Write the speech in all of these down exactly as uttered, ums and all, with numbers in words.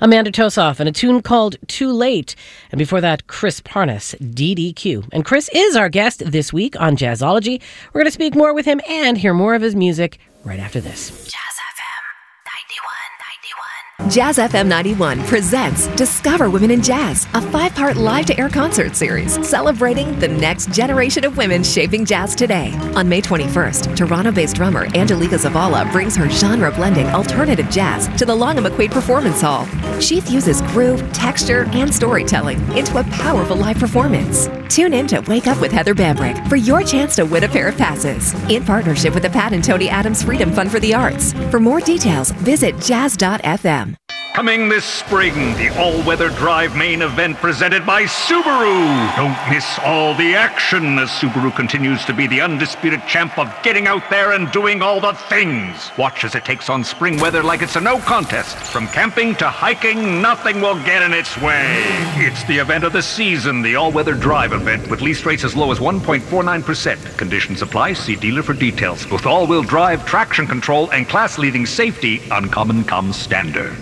Amanda Tosoff and a tune called Too Late. And before that, Chris Parnas, D D Q. And Chris is our guest this week on Jazzology. We're going to speak more with him and hear more of his music right after this. Jazz F M ninety-one, ninety-one. Jazz F M ninety-one presents Discover Women in Jazz, a five-part live-to-air concert series celebrating the next generation of women shaping jazz today. On May twenty-first, Toronto-based drummer Angelica Zavala brings her genre-blending alternative jazz to the Long and McQuaid Performance Hall. She fuses groove, texture, and storytelling into a powerful live performance. Tune in to Wake Up with Heather Bambrick for your chance to win a pair of passes in partnership with the Pat and Tony Adams Freedom Fund for the Arts. For more details, visit jazz dot f m. Coming this spring, the all-weather drive main event presented by Subaru. Don't miss all the action as Subaru continues to be the undisputed champ of getting out there and doing all the things. Watch as it takes on spring weather like it's a no contest. From camping to hiking, nothing will get in its way. It's the event of the season, the all-weather drive event with lease rates as low as one point four nine percent. Conditions apply. See dealer for details. With all-wheel drive, traction control, and class-leading safety, Uncommon comes standard.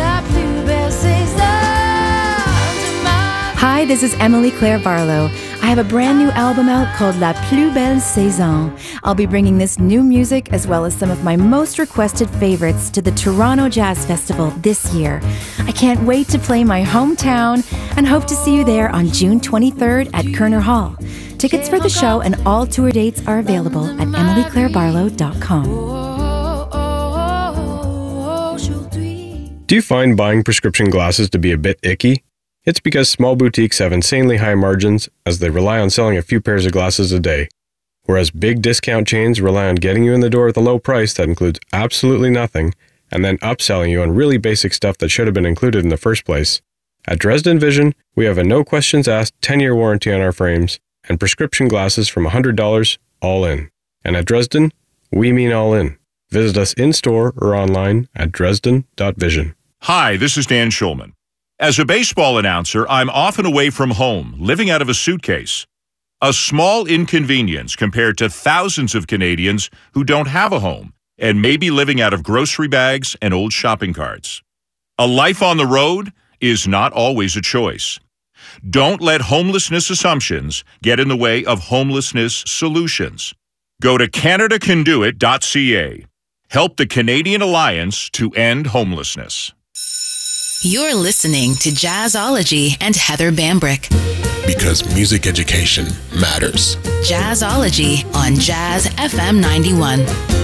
Hi, this is Emily Claire Barlow. I have a brand new album out called La Plus Belle Saison. I'll be bringing this new music as well as some of my most requested favorites to the Toronto Jazz Festival this year. I can't wait to play my hometown and hope to see you there on June twenty-third at Kerner Hall. Tickets for the show and all tour dates are available at emily claire barlow dot com. Do you find buying prescription glasses to be a bit icky? It's because small boutiques have insanely high margins as they rely on selling a few pairs of glasses a day, whereas big discount chains rely on getting you in the door with a low price that includes absolutely nothing and then upselling you on really basic stuff that should have been included in the first place. At Dresden Vision, we have a no questions asked ten-year warranty on our frames and prescription glasses from one hundred dollars all in. And at Dresden, we mean all in. Visit us in-store or online at dresden dot vision. Hi, this is Dan Schulman. As a baseball announcer, I'm often away from home, living out of a suitcase. A small inconvenience compared to thousands of Canadians who don't have a home and may be living out of grocery bags and old shopping carts. A life on the road is not always a choice. Don't let homelessness assumptions get in the way of homelessness solutions. Go to canada can do it dot c a. Help the Canadian Alliance to End Homelessness. You're listening to Jazzology and Heather Bambrick. Because music education matters. Jazzology on Jazz F M ninety-one.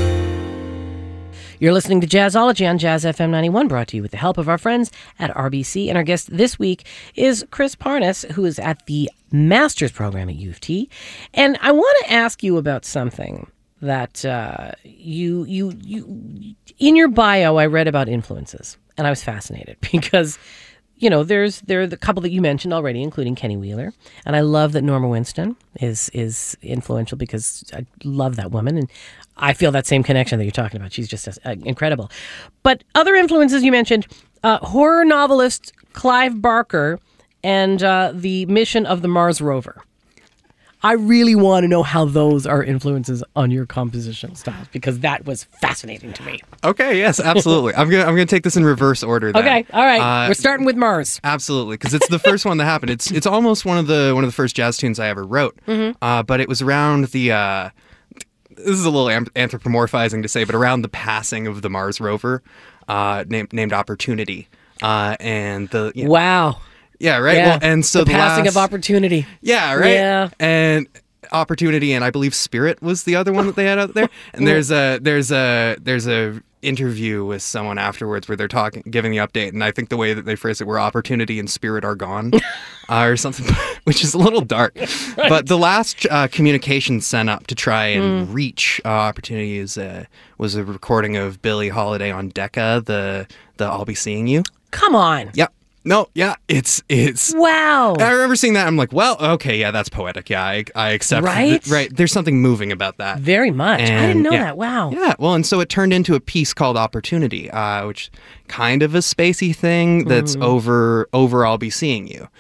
You're listening to Jazzology on Jazz F M ninety-one, brought to you with the help of our friends at R B C. And our guest this week is Chris Parnas, who is at the Master's Program at U of T. And I want to ask you about something that uh, you, you, you, in your bio, I read about influences. And I was fascinated because, you know, there's there are the couple that you mentioned already, including Kenny Wheeler. And I love that Norma Winston is is influential because I love that woman. And I feel that same connection that you're talking about. She's just uh, incredible. But other influences you mentioned, uh, horror novelist Clive Barker and uh, the mission of the Mars rover. I really want to know how those are influences on your composition styles because that was fascinating to me. Okay, yes, absolutely. I'm gonna I'm gonna take this in reverse order. Then. Okay, all right. Uh, We're starting with Mars. Absolutely, because it's the first one that happened. It's it's almost one of the one of the first jazz tunes I ever wrote. Mm-hmm. Uh, but it was around the. Uh, this is a little anthropomorphizing to say, but around the passing of the Mars rover, uh, named named Opportunity, uh, and the you know, wow. Yeah, right. Yeah. Well, and so the, the passing last, of Opportunity. Yeah, right. Yeah. And Opportunity, and I believe Spirit was the other one that they had out there. And there's a there's a there's a interview with someone afterwards where they're talking, giving the update, and I think the way that they phrase it were Opportunity and Spirit are gone, uh, or something, which is a little dark. Right. But the last uh, communication sent up to try and mm. reach uh, Opportunity is uh, was a recording of Billie Holiday on Decca, the the I'll Be Seeing You. Come on. Yep. No, yeah, it's it's. Wow. I remember seeing that. I'm like, well, okay, yeah, that's poetic. Yeah, I, I accept. Right. Th- right. There's something moving about that. Very much. And, I didn't know yeah. that. Wow. Yeah. Well, and so it turned into a piece called Opportunity, uh, which kind of a spacey thing that's mm. over over I'll Be Seeing You.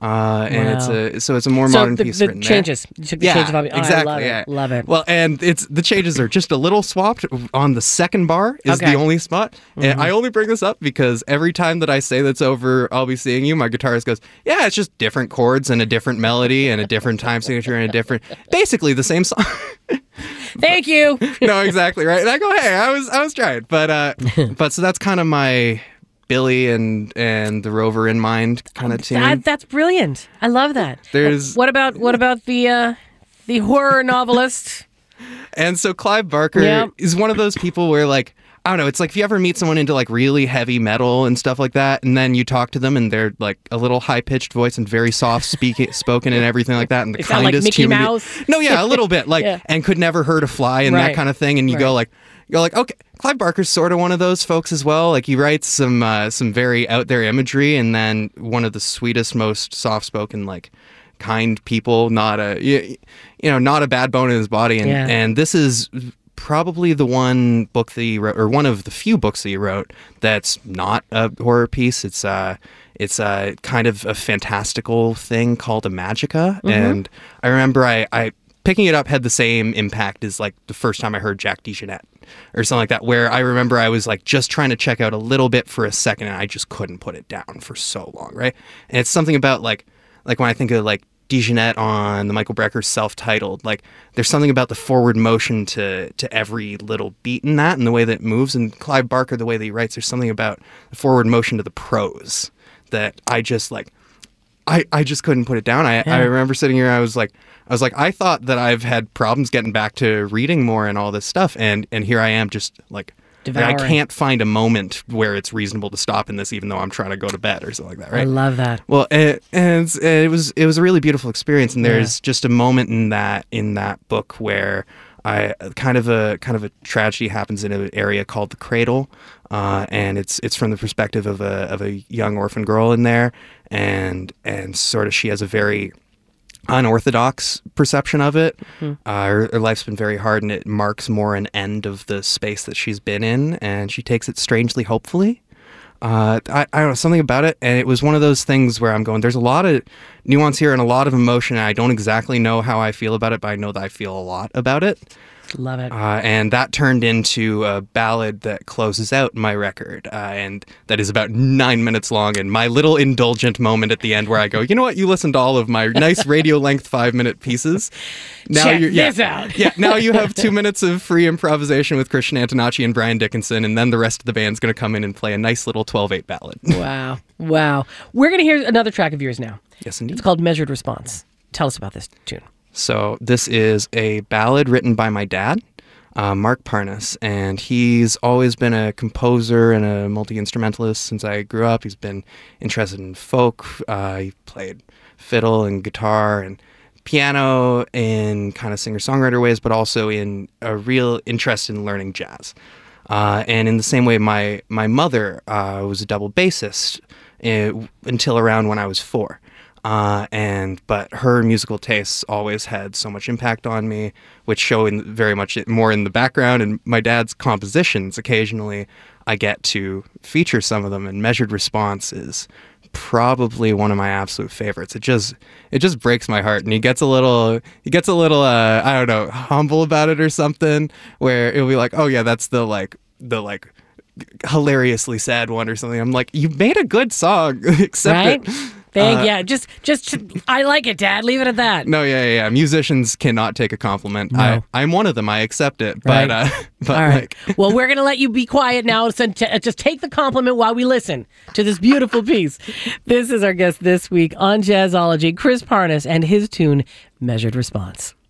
Uh, and Wow. it's a so it's a more So modern the, piece the written there. changes. You took the Yeah, changes. Of, oh, exactly. I love yeah. it. Love it. Well, and it's the changes are just a little swapped on the second bar is Okay. the only spot. And I only bring this up because every time that I say that's over, I'll be seeing you. My guitarist goes, "Yeah, it's just different chords and a different melody and a different time signature and a different, basically the same song." Thank you. No, exactly right. And I go, "Hey, I was I was trying," but uh, but so that's kind of my Billy and and the Rover in mind kind of tune. That, that's brilliant. I love that. There's- what about what about the uh, the horror novelist? And so Clive Barker Yeah. is one of those people where, like, I don't know, it's like if you ever meet someone into like really heavy metal and stuff like that, and then you talk to them and they're like a little high pitched voice and very soft speaking spoken and everything like that, and the They sound like kindest Mickey human. be- Mouse. No, yeah, a little bit like, Yeah. and could never hurt a fly and Right. that kind of thing, and you go Right. like, you're like, okay, Clive Barker's sort of one of those folks as well. Like he writes some uh, some very out there imagery, and then one of the sweetest, most soft spoken, like kind people. Not a you, you know, not a bad bone in his body, and Yeah. and this is probably the one book that he wrote, or one of the few books that he wrote that's not a horror piece. It's uh it's a kind of a fantastical thing called a Magica, and I remember I, I picking it up had the same impact as like the first time I heard Jack DeJohnette or something like that, where I remember I was like just trying to check out a little bit for a second and I just couldn't put it down for so long, right? And it's something about like like when I think of like DeJohnette on the Michael Brecker self-titled, like there's something about the forward motion to to every little beat in that and the way that it moves. And Clive Barker, the way that he writes, there's something about the forward motion to the prose that I just like I, I just couldn't put it down. I, I remember sitting here, I was like I was like, I thought that I've had problems getting back to reading more and all this stuff, and and here I am just like like, I Devouring. can't find a moment where it's reasonable to stop in this, even though I'm trying to go to bed or something like that, I right? love that. Well, and, and it's- it was it was a really beautiful experience, and there's just a moment in that in that book where I kind of a kind of a tragedy happens in an area called the Cradle, uh, and it's it's from the perspective of a of a young orphan girl in there, and and sort of she has a very unorthodox perception of it. Uh, her, her life's been very hard, and it marks more an end of the space that she's been in, and she takes it strangely hopefully. Uh, I, I don't know, something about it, and it was one of those things where I'm going, there's a lot of nuance here and a lot of emotion, and I don't exactly know how I feel about it, but I know that I feel a lot about it. Love it. Uh, and that turned into a ballad that closes out my record, uh, and that is about nine minutes long. And my little indulgent moment at the end where I go, you know what? You listened to all of my nice radio length five minute pieces. Now Check you're, yeah, this out. yeah, now you have two minutes of free improvisation with Christian Antonacci and Brian Dickinson, and then the rest of the band's going to come in and play a nice little twelve eight ballad. Wow. Wow. We're going to hear another track of yours now. Yes, indeed. It's called Measured Response. Tell us about this tune. So this is a ballad written by my dad, uh, Mark Parnas, and he's always been a composer and a multi-instrumentalist since I grew up. He's been interested in folk. Uh, he played fiddle and guitar and piano in kind of singer-songwriter ways, but also in a real interest in learning jazz. Uh, and in the same way, my, my mother uh, was a double bassist uh, until around when I was four. Uh, and but her musical tastes always had so much impact on me, which show in very much more in the background. And my dad's compositions, occasionally I get to feature some of them, and Measured Response is probably one of my absolute favorites. It just it just breaks my heart, and he gets a little he gets a little uh, I don't know, humble about it or something, where it'll be like, oh yeah, that's the like the like hilariously sad one or something. I'm like, you made a good song, accept Right? it. Thank Uh, yeah. Just just I like it, Dad. Leave it at that. No, yeah, yeah, yeah. Musicians cannot take a compliment. No. I, I'm one of them. I accept it. Right. But, uh, but All right. like, Well, we're going to let you be quiet now. So t- just take the compliment while we listen to this beautiful piece. This is our guest this week on Jazzology, Chris Parnas, and his tune, Measured Response.